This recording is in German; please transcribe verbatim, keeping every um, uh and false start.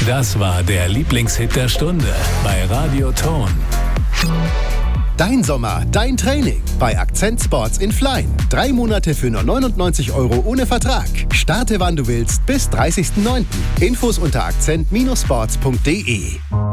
Das war der Lieblingshit der Stunde bei Radio Ton. Dein Sommer, dein Training bei Akzent Sports in Flein. Drei Monate für nur neunundneunzig Euro ohne Vertrag. Starte wann du willst bis dreißigsten neunten Infos unter akzent Bindestrich sports punkt de.